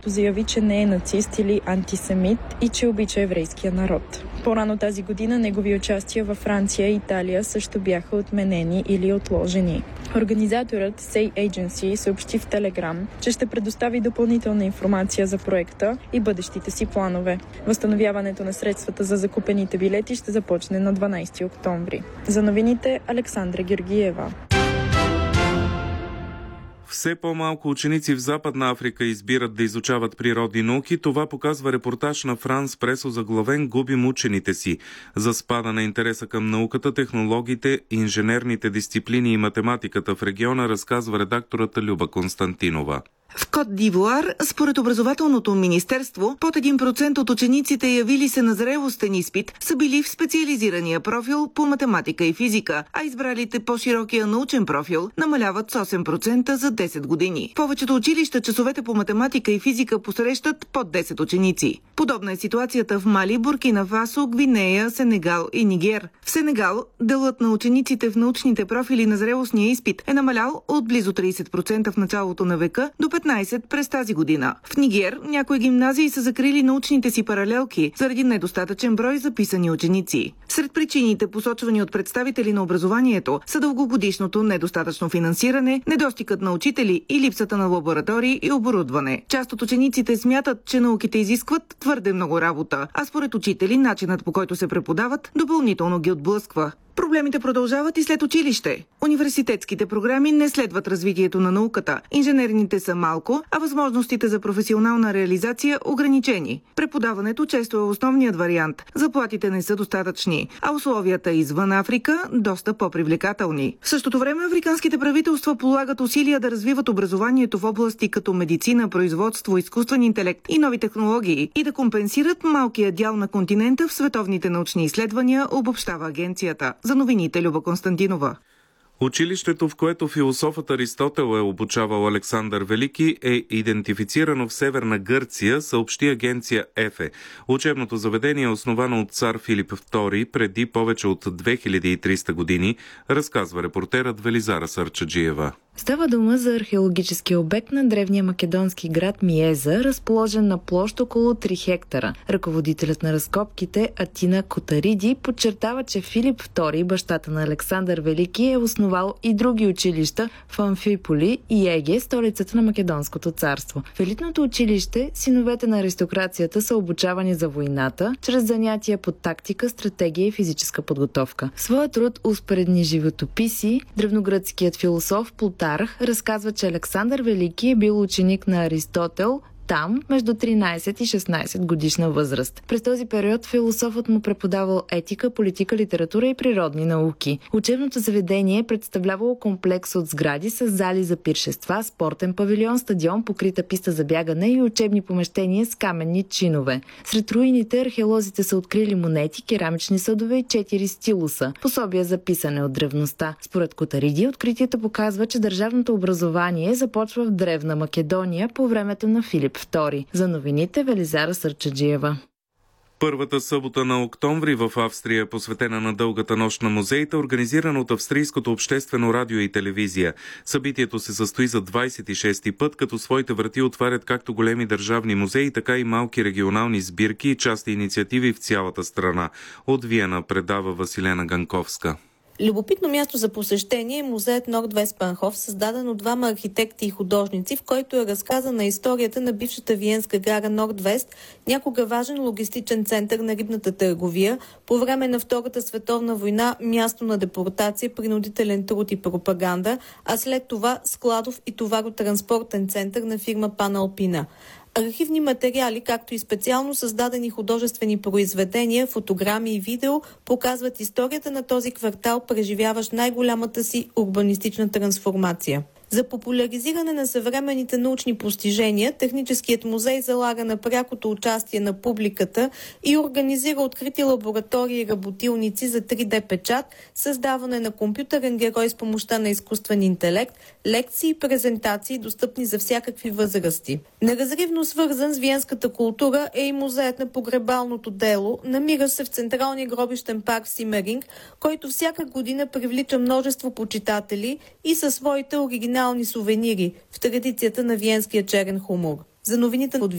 като заяви, че не е нацист или антисемит и че обича еврейския народ. По-рано тази година негови участия във Франция и Италия също бяха отменени или отложени. Организаторът Say Agency съобщи в Телеграм, че ще предостави допълнителна информация за проекта и бъдещите си планове. Възстановяването на средствата за закупените билети ще започне на 12 октомври. За новините Александра Георгиева. Все по-малко ученици в Западна Африка избират да изучават природни науки. Това показва репортаж на Франс Прес, озаглавен "Губим учените си". За спада на интереса към науката, технологиите, инженерните дисциплини и математиката в региона разказва редактората Люба Константинова. В Кот д'Ивуар, според образователното министерство, под 1% от учениците, явили се на зрелостен изпит, са били в специализирания профил по математика и физика, а избралите по-широкия научен профил намаляват с 8% за 10 години. В повечето училища часовете по математика и физика посрещат под 10 ученици. Подобна е ситуацията в Мали, Буркина Фасо, Гвинея, Сенегал и Нигер. В Сенегал делът на учениците в научните профили на зрелостния изпит е намалял от близо 30% в началото на века до 15% през тази година. В Нигер някои гимназии са закрили научните си паралелки заради недостатъчен брой записани ученици. Сред причините, посочвани от представители на образованието, са дългогодишното недостатъчно финансиране, недостигът на учители и липсата на лаборатории и оборудване. Част от учениците смятат, че науките изискват твърде много работа, а според учители начинът, по който се преподават, допълнително ги отблъсква. Проблемите продължават и след училище. Университетските програми не следват развитието на науката. Инженерните са малко, а възможностите за професионална реализация ограничени. Преподаването често е основният вариант. Заплатите не са достатъчни, а условията извън Африка доста по-привлекателни. В същото време африканските правителства полагат усилия да развиват образованието в области като медицина, производство, изкуствен интелект и нови технологии и да компенсират малкия дял на континента в световните научни изследвания, обобщава агенцията. За новините Люба Константинова. Училището, в което философът Аристотел е обучавал Александър Велики, е идентифицирано в Северна Гърция, съобщи агенция ЕФЕ. Учебното заведение е основано от цар Филип II преди повече от 2300 години, разказва репортерът Велизара Сърчаджиева. Става дума за археологически обект на древния македонски град Миеза, разположен на площ около 3 хектара. Ръководителят на разкопките Атина Котариди подчертава, че Филип II, бащата на Александър Велики, е основал и други училища в Амфиполи и Еге, столицата на Македонското царство. В елитното училище синовете на аристокрацията са обучавани за войната, чрез занятия по тактика, стратегия и физическа подготовка. В своя труд "Успоредни животописи" древногръцкият философ Плутарх разказва, че Александър Велики е бил ученик на Аристотел там между 13 и 16 годишна възраст. През този период философът му преподавал етика, политика, литература и природни науки. Учебното заведение е представлявало комплекс от сгради с зали за пиршества, спортен павилион, стадион, покрита писта за бягане и учебни помещения с каменни чинове. Сред руините археолозите са открили монети, керамични съдове и 4 стилуса, пособия за писане от древността. Според Котариди, откритията показва, че държавното образование започва в древна Македония по времето на Филип II. За новините Велизара Сърчаджиева. Първата събота на октомври в Австрия е посветена на дългата нощ на музеите, организирана от Австрийското обществено радио и телевизия. Събитието се състои за 26-ти път, като своите врати отварят както големи държавни музеи, така и малки регионални сбирки и части инициативи в цялата страна. От Виена предава Василена Ганковска. Любопитно място за посещение е музеят Нордвестбанхоф, създаден от двама архитекти и художници, в който е разказана историята на бившата виенска гара Нордвест, някога важен логистичен център на рибната търговия, по време на Втората световна война място на депортация, принудителен труд и пропаганда, а след това складов и товаротранспортен център на фирма Паналпина. Архивни материали, както и специално създадени художествени произведения, фотограми и видео показват историята на този квартал, преживяващ най-голямата си урбанистична трансформация. За популяризиране на съвременните научни постижения, Техническият музей залага на прякото участие на публиката и организира открити лаборатории и работилници за 3D печат, създаване на компютърен герой с помощта на изкуствен интелект, лекции и презентации, достъпни за всякакви възрасти. Неразривно свързан с виенската култура е и музеят на погребалното дело. Намира се в Централния гробищен парк в Симеринг, който всяка година привлича множество почитатели и със своите оригинални сувенири в традицията на виенския черен хумор. За новините от